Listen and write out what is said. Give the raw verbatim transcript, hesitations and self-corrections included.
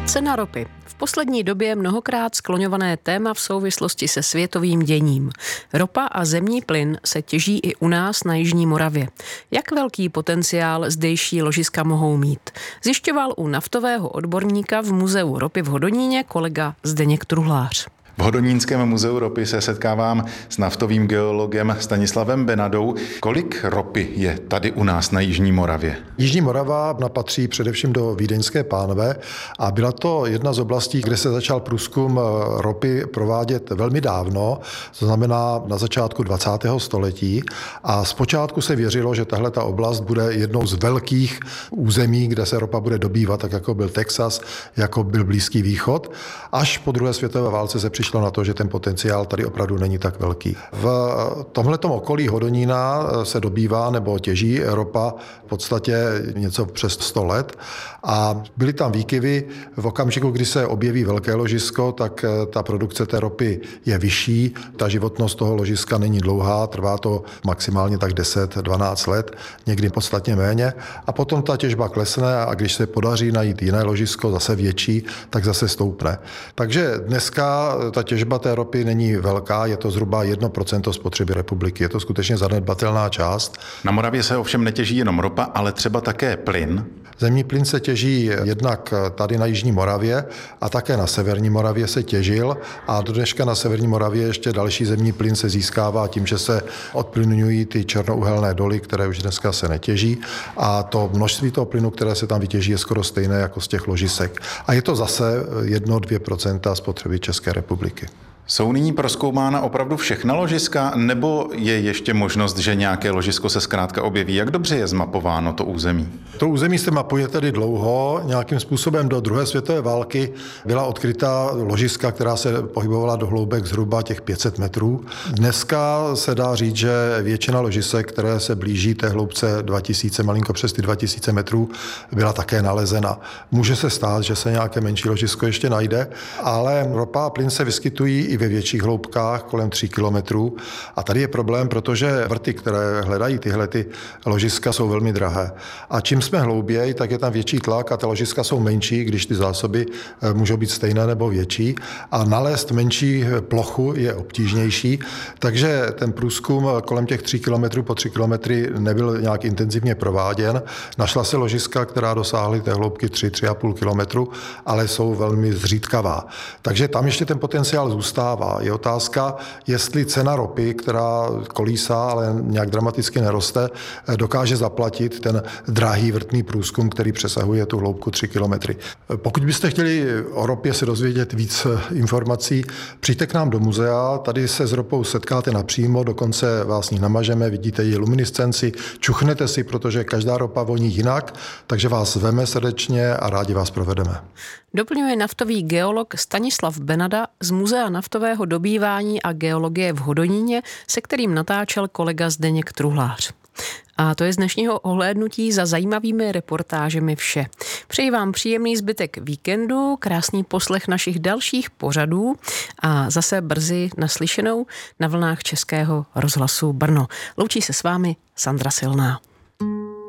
Cena ropy. V poslední době mnohokrát skloňované téma v souvislosti se světovým děním. Ropa a zemní plyn se těží i u nás na jižní Moravě. Jak velký potenciál zdejší ložiska mohou mít? Zjišťoval u naftového odborníka v Muzeu ropy v Hodoníně kolega Zdeněk Truhlář. V Hodonínském muzeu ropy se setkávám s naftovým geologem Stanislavem Benadou. Kolik ropy je tady u nás na jižní Moravě? Jižní Morava patří především do Vídeňské pánve a byla to jedna z oblastí, kde se začal průzkum ropy provádět velmi dávno, to znamená na začátku dvacátého století. A zpočátku se věřilo, že tahle ta oblast bude jednou z velkých území, kde se ropa bude dobývat, tak jako byl Texas, jako byl Blízký východ. Až po druhé světové válce se přišlo na to, že ten potenciál tady opravdu není tak velký. V tomhletom okolí Hodonína se dobývá nebo těží ropa v podstatě něco přes sto let a byly tam výkyvy. V okamžiku, kdy se objeví velké ložisko, tak ta produkce té ropy je vyšší, ta životnost toho ložiska není dlouhá, trvá to maximálně tak deset dvanáct let, někdy podstatně méně a potom ta těžba klesne a když se podaří najít jiné ložisko, zase větší, tak zase stoupne. Takže dneska ta těžba té ropy není velká, je to zhruba jedno procento spotřeby republiky. Je to skutečně zanedbatelná část. Na Moravě se ovšem netěží jenom ropa, ale třeba také plyn. Zemní plyn se těží jednak tady na jižní Moravě a také na severní Moravě se těžil a do dneška na severní Moravě ještě další zemní plyn se získává tím, že se odplynují ty černouhelné doly, které už dneska se netěží a to množství toho plynu, které se tam vytěží, je skoro stejné jako z těch ložisek. A je to zase jedno až dvě procenta spotřeby České republiky. Jsou nyní prozkoumána opravdu všechna ložiska, nebo je ještě možnost, že nějaké ložisko se zkrátka objeví? Jak dobře je zmapováno to území? To území se mapuje tedy dlouho. Nějakým způsobem do druhé světové války byla odkryta ložiska, která se pohybovala do hloubek zhruba těch pět set metrů. Dneska se dá říct, že většina ložisek, které se blíží té hloubce dva tisíce, malinko přes ty dva tisíce metrů, byla také nalezena. Může se stát, že se nějaké menší ložisko ještě najde, ale ropa a plyn se vyskytují i ve větších hloubkách, kolem tří kilometrů. A tady je problém, protože vrty, které hledají tyhle ty ložiska, jsou velmi drahé. A čím jsme hlouběji, tak je tam větší tlak a ty ložiska jsou menší, když ty zásoby můžou být stejné nebo větší. A nalézt menší plochu je obtížnější, takže ten průzkum kolem těch tří kilometrů po tři kilometry nebyl nějak intenzivně prováděn. Našla se ložiska, která dosáhly té hloubky tři, tři a půl kilometru, ale jsou velmi zřídkavá. Takže tam ještě ten potenciál zůstává. Je otázka, jestli cena ropy, která kolísá, ale nějak dramaticky neroste, dokáže zaplatit ten drahý vrtný průzkum, který přesahuje tu hloubku tři kilometry. Pokud byste chtěli o ropě se dozvědět víc informací, přijďte k nám do muzea, tady se s ropou setkáte napřímo, dokonce vás ní namažeme, vidíte její luminiscenci, čuchnete si, protože každá ropa voní jinak, takže vás veme srdečně a rádi vás provedeme. Doplňuje naftový geolog Stanislav Benada z Muzea naftového dobývání a geologie v Hodoníně, se kterým natáčel kolega Zdeněk Truhlář. A to je z dnešního ohlédnutí za zajímavými reportážemi vše. Přeji vám příjemný zbytek víkendu, krásný poslech našich dalších pořadů a zase brzy naslyšenou na vlnách Českého rozhlasu Brno. Loučí se s vámi Sandra Silná.